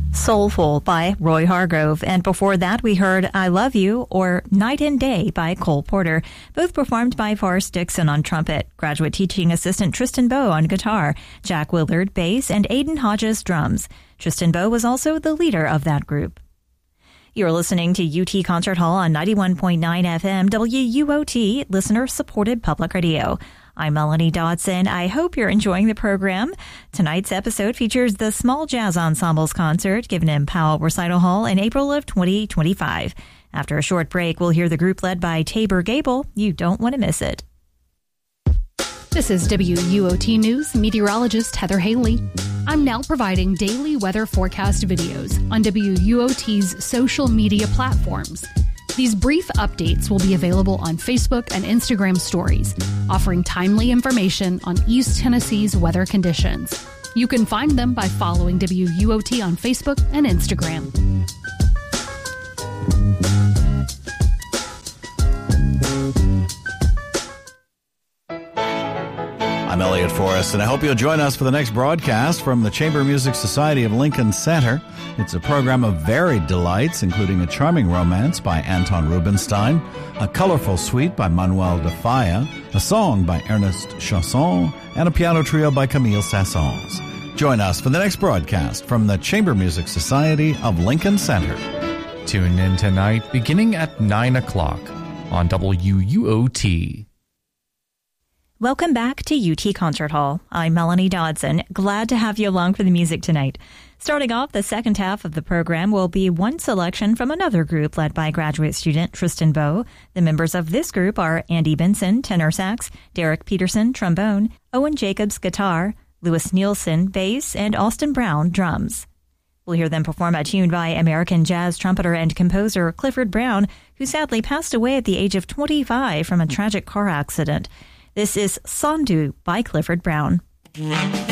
Soulful by Roy Hargrove, and before that we heard I Love You or Night and Day by Cole Porter, both performed by Forrest Dixon on trumpet, graduate teaching assistant Tristan Bowe on guitar, Jack Willard bass, and Aidan Hodges drums. Tristan Bowe was also the leader of that group. You're listening to UT Concert Hall on 91.9 FM WUOT, listener-supported public radio. I'm Melanie Dodson. I hope you're enjoying the program. Tonight's episode features the Small Jazz Ensemble's concert given in Powell Recital Hall in April of 2025. After a short break, we'll hear the group led by Tabor Gable. You don't want to miss it. This is WUOT News meteorologist Heather Haley. I'm now providing daily weather forecast videos on WUOT's social media platforms. These brief updates will be available on Facebook and Instagram stories, offering timely information on East Tennessee's weather conditions. You can find them by following WUOT on Facebook and Instagram. I'm Elliot Forrest, and I hope you'll join us for the next broadcast from the Chamber Music Society of Lincoln Center. It's a program of varied delights, including a charming romance by Anton Rubinstein, a colorful suite by Manuel de Falla, a song by Ernest Chausson, and a piano trio by Camille Saint-Saëns. Join us for the next broadcast from the Chamber Music Society of Lincoln Center. Tune in tonight beginning at 9 o'clock on WUOT. Welcome back to UT Concert Hall. I'm Melanie Dodson. Glad to have you along for the music tonight. Starting off, the second half of the program will be one selection from another group led by graduate student Tristan Bowe. The members of this group are Andy Benson, tenor sax, Derek Peterson, trombone, Owen Jacobs, guitar, Lewis Nielsen, bass, and Austin Brown, drums. We'll hear them perform a tune by American jazz trumpeter and composer Clifford Brown, who sadly passed away at the age of 25 from a tragic car accident. This is Sandu by Clifford Brown.